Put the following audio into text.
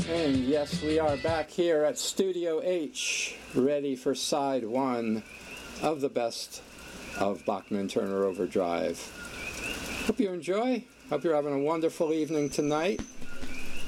And yes, we are back here at Studio H, ready for side one of the best of Bachman Turner Overdrive. Hope you enjoy. Hope you're having a wonderful evening tonight.